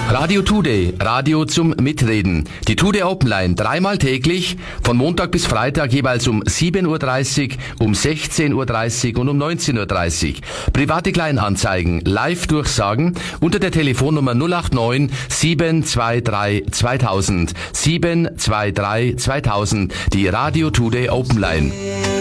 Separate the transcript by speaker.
Speaker 1: Radio Today, Radio zum Mitreden. Die Today Open Line, dreimal täglich, von Montag bis Freitag jeweils um 7.30 Uhr, um 16.30 Uhr und um 19.30 Uhr. Private Kleinanzeigen, Live-Durchsagen unter der Telefonnummer 089 723 2000. 723 2000, die Radio Today Open Line.